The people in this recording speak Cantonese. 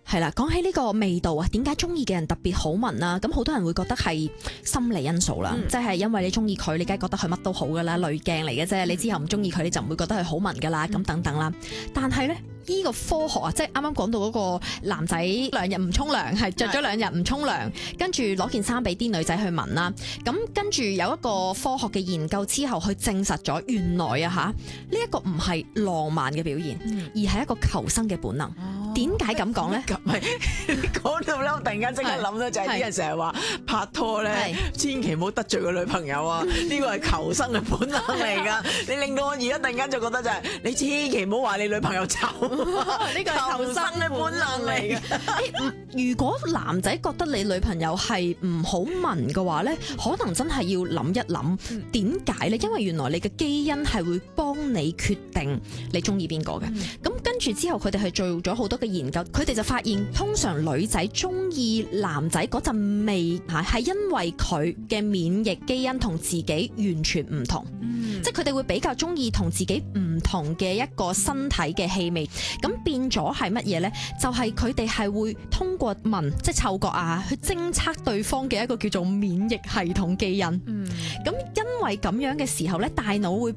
係啦，講起呢個味道啊，點解中意嘅人特別好聞啦？咁好多人會覺得係心理因素啦，即係因為你中意佢，你梗係覺得佢乜都好噶啦，濾鏡嚟嘅啫。你之後唔中意佢，你就唔會覺得佢好聞噶啦，咁等等啦。但係咧，呢個科學啊，即係啱啱講到嗰個男仔2日唔沖涼，係着咗2日唔沖涼，跟住攞件衫俾啲女仔去聞啦。咁跟住有一個科學嘅研究之後，去證實咗原來啊嚇，呢一個唔係浪漫嘅表現，而係一個求生嘅本能。點解咁講咧？ 咁咪講到咧，我突然間即刻諗到就係啲人成日話拍拖咧，千祈唔好得罪個女朋友啊！呢個係求生嘅本能嚟㗎。你令到我而家突然間就覺得就係你千祈唔好話你女朋友醜，呢個係求生嘅本能嚟嘅。 如果男仔覺得你女朋友係唔好聞嘅話咧，可能真係要諗一諗點解咧？因為原來你嘅基因係會幫你決定你中意邊個嘅。咁跟住之後，佢哋係做咗好多嘅研究，佢哋就發現通常女仔中意男仔嗰陣味嚇，係因為佢嘅免疫基因同自己完全唔同，即係佢哋會比較中意同自己唔同嘅一個身體嘅氣味。咁變咗係乜嘢呢？就係佢哋係會通過聞，即係嗅覺啊，去偵測對方嘅一個叫做免疫系統基因。咁因為咁樣嘅時候呢，大腦會